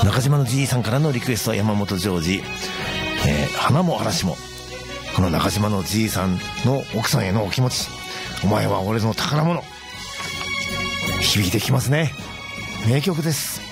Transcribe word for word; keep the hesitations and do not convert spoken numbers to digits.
中島のじいさんからのリクエスト、山本譲二、えー、花も嵐も。この中島のじいさんの奥さんへのお気持ち、お前は俺の宝物、響いてきますね。名曲です。